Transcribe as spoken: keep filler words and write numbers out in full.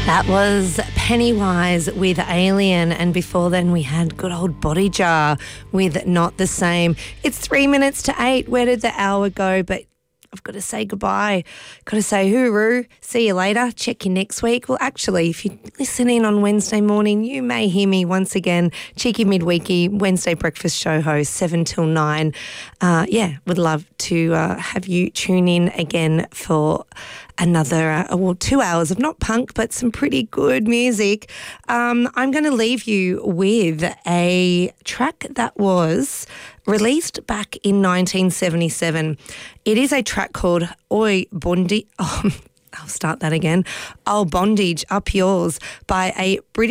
That was Pennywise with Alien, and before then we had good old Body Jar with Not the Same. It's three minutes to eight. Where did the hour go? But I've got to say goodbye. Got to say hooroo. See you later. Check you next week. Well, actually, if you listen in on Wednesday morning, you may hear me once again. Cheeky Midweeky Wednesday breakfast show host, seven till nine. Uh, yeah, would love to uh, have you tune in again for another, uh, well, two hours of not punk, but some pretty good music. Um, I'm going to leave you with a track that was released back in nineteen seventy-seven. It is a track called Oi Bondi. Oh, I'll start that again. Oh, Bondage Up Yours by a British